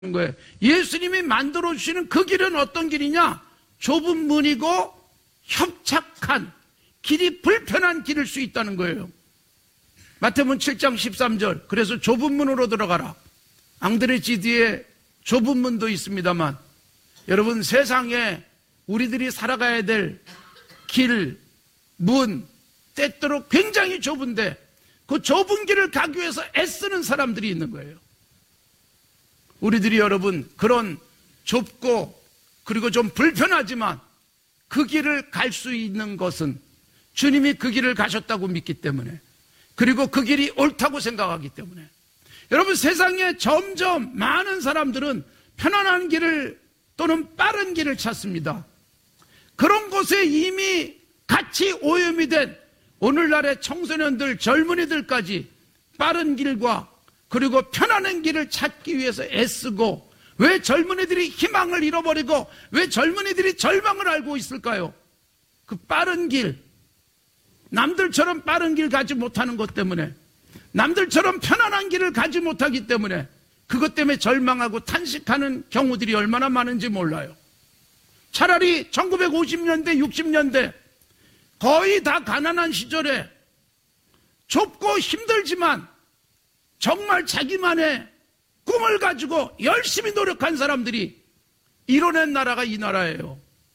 거예요. 예수님이 만들어 주시는 그 길은 어떤 길이냐? 좁은 문이고 협착한 길이 불편한 길일 수 있다는 거예요. 마태복음 7장 13절. 그래서 좁은 문으로 들어가라. 앙드레지드에 좁은 문도 있습니다만, 여러분, 세상에 우리들이 살아가야 될 길, 문, 때때로 굉장히 좁은데 그 좁은 길을 가기 위해서 애쓰는 사람들이 있는 거예요. 우리들이 여러분, 그런 좁고 그리고 좀 불편하지만 그 길을 갈 수 있는 것은 주님이 그 길을 가셨다고 믿기 때문에, 그리고 그 길이 옳다고 생각하기 때문에. 여러분, 세상에 점점 많은 사람들은 편안한 길을 또는 빠른 길을 찾습니다. 그런 곳에 이미 같이 오염이 된 오늘날의 청소년들, 젊은이들까지 빠른 길과 그리고 편안한 길을 찾기 위해서 애쓰고, 왜 젊은이들이 희망을 잃어버리고 왜 젊은이들이 절망을 알고 있을까요? 그 빠른 길, 남들처럼 빠른 길 가지 못하는 것 때문에, 남들처럼 편안한 길을 가지 못하기 때문에, 그것 때문에 절망하고 탄식하는 경우들이 얼마나 많은지 몰라요. 차라리 1950년대, 60년대 거의 다 가난한 시절에 좁고 힘들지만 정말 자기만의 꿈을 가지고 열심히 노력한 사람들이 이뤄낸 나라가 이 나라예요.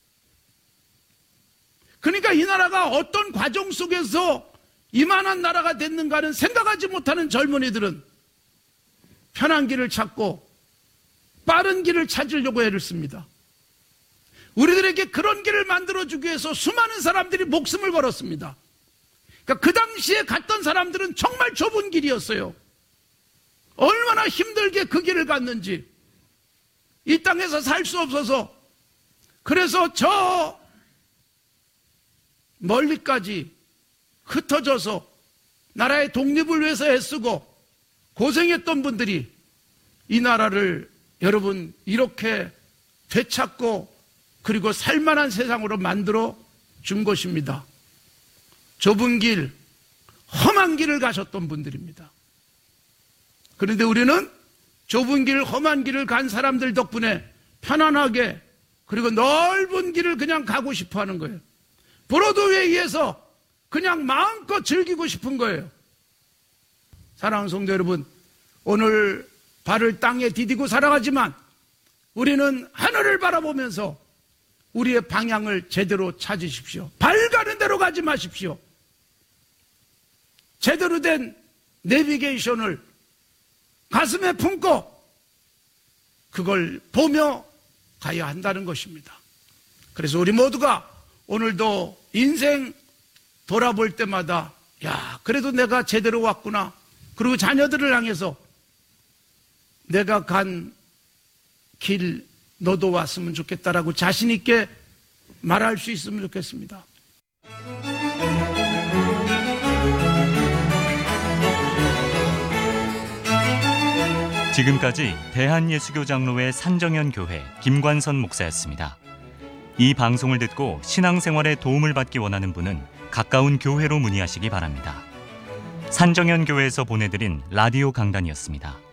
그러니까 이 나라가 어떤 과정 속에서 이만한 나라가 됐는가는 생각하지 못하는 젊은이들은 편한 길을 찾고 빠른 길을 찾으려고 애를 씁니다. 우리들에게 그런 길을 만들어주기 위해서 수많은 사람들이 목숨을 걸었습니다. 그러니까 그 당시에 갔던 사람들은 정말 좁은 길이었어요. 얼마나 힘들게 그 길을 갔는지, 이 땅에서 살 수 없어서, 그래서 저 멀리까지 흩어져서 나라의 독립을 위해서 애쓰고 고생했던 분들이 이 나라를 여러분 이렇게 되찾고 그리고 살만한 세상으로 만들어 준 것입니다. 좁은 길, 험한 길을 가셨던 분들입니다. 그런데 우리는 좁은 길, 험한 길을 간 사람들 덕분에 편안하게 그리고 넓은 길을 그냥 가고 싶어 하는 거예요. 브로드웨이에서 그냥 마음껏 즐기고 싶은 거예요. 사랑하는 성도 여러분, 오늘 발을 땅에 디디고 살아가지만 우리는 하늘을 바라보면서 우리의 방향을 제대로 찾으십시오. 발 가는 대로 가지 마십시오. 제대로 된 내비게이션을 가슴에 품고 그걸 보며 가야 한다는 것입니다. 그래서 우리 모두가 오늘도 인생 돌아볼 때마다, 야, 그래도 내가 제대로 왔구나. 그리고 자녀들을 향해서 내가 간 길 너도 왔으면 좋겠다라고 자신 있게 말할 수 있으면 좋겠습니다. 지금까지 대한예수교장로회 산정현 교회 김관선 목사였습니다. 이 방송을 듣고 신앙생활에 도움을 받기 원하는 분은 가까운 교회로 문의하시기 바랍니다. 산정현 교회에서 보내드린 라디오 강단이었습니다.